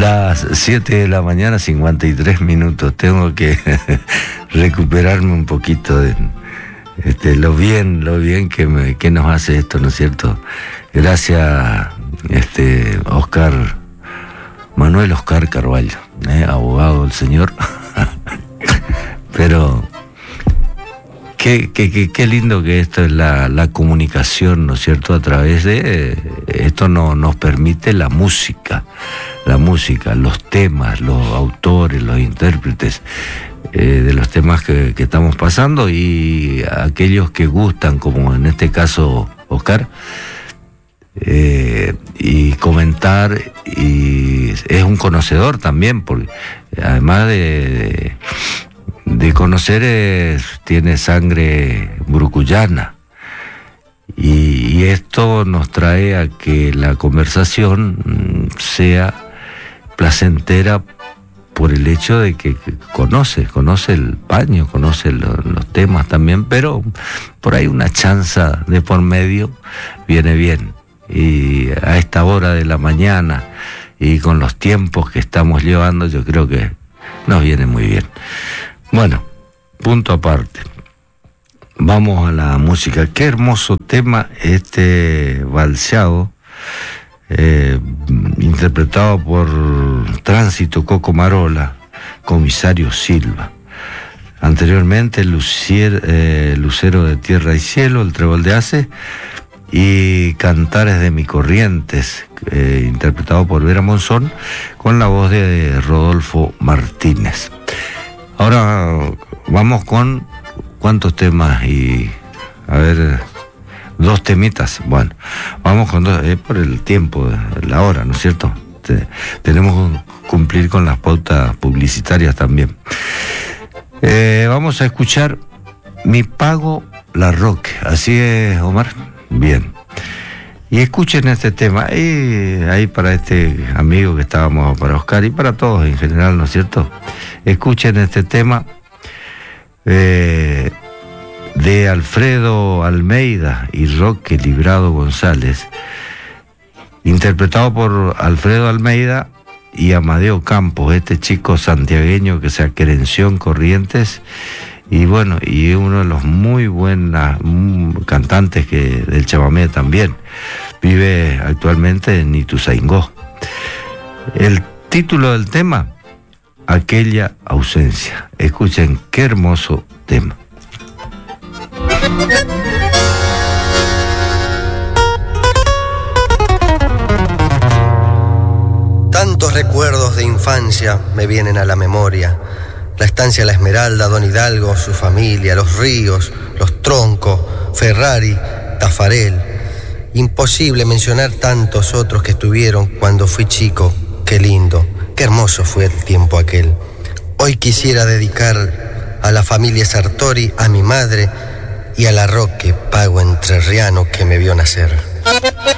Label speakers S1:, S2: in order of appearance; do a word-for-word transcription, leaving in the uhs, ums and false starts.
S1: Las siete de la mañana, cincuenta y tres minutos. Tengo que recuperarme un poquito de este, lo bien, lo bien que, me, que nos hace esto, ¿no es cierto? Gracias, este, Oscar, Manuel Oscar Carvalho, ¿eh? Abogado del señor. Pero qué, qué, qué, qué lindo que esto es la, la comunicación, ¿no es cierto? A través de esto no, nos permite la música, la música, los temas, los autores, los intérpretes eh, de los temas que, que estamos pasando, y aquellos que gustan, como en este caso Oscar, eh, y comentar, y es un conocedor también, porque además de, de, de conocer, eh, tiene sangre brucuyana. Y, y esto nos trae a que la conversación sea placentera por el hecho de que, que conoce, conoce el paño, conoce lo, los temas también, pero por ahí una chanza de por medio viene bien. Y a esta hora de la mañana y con los tiempos que estamos llevando, yo creo que nos viene muy bien. Bueno, punto aparte. Vamos a la música. Qué hermoso tema este balseado, eh, interpretado por Tránsito Coco Marola, Comisario Silva. Anteriormente Lucier, eh, Lucero de Tierra y Cielo, El Trébol de Ace, y Cantares de mi Corrientes, eh, interpretado por Vera Monzón, con la voz de Rodolfo Martínez. Ahora vamos con ¿cuántos temas? Y a ver, dos temitas. Bueno, vamos con dos, eh, por el tiempo, la hora, ¿no es cierto? Te, tenemos que cumplir con las pautas publicitarias también. Eh, vamos a escuchar Mi Pago La Roque. ¿Así es, Omar? Bien. Y escuchen este tema. Y ahí para este amigo que estábamos, para Oscar y para todos en general, ¿no es cierto? Escuchen este tema. Eh, de Alfredo Almeida y Roque Librado González, interpretado por Alfredo Almeida y Amadeo Campos, este chico santiagueño que se aquerenció en Corrientes, y bueno, y uno de los muy buenos cantantes que, del chamamé también. Vive actualmente en Ituzaingó. El título del tema, Aquella ausencia. Escuchen qué hermoso tema.
S2: Tantos recuerdos de infancia me vienen a la memoria. La estancia La Esmeralda, Don Hidalgo, su familia, los ríos, los troncos, Ferrari, Tafarel. Imposible mencionar tantos otros que estuvieron cuando fui chico. Qué lindo, qué hermoso fue el tiempo aquel. Hoy quisiera dedicar a la familia Sartori, a mi madre y a la Roque, pago entrerriano que me vio nacer.